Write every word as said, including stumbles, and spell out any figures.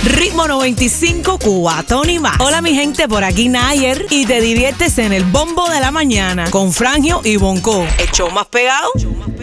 Ritmo noventa y cinco, Cubatón y más. Hola mi gente, por aquí Nayer y te diviertes en el bombo de la mañana con Frangio y Bonco. El show más pegado